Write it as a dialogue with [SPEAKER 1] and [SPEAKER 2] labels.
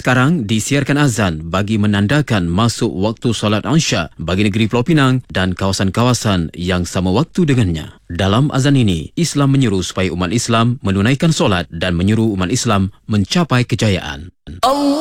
[SPEAKER 1] sekarang disiarkan azan bagi menandakan masuk waktu solat Isya bagi negeri Pulau Pinang dan kawasan-kawasan yang sama waktu dengannya. Dalam azan ini, Islam menyeru supaya umat Islam menunaikan solat dan menyuruh umat Islam mencapai kejayaan.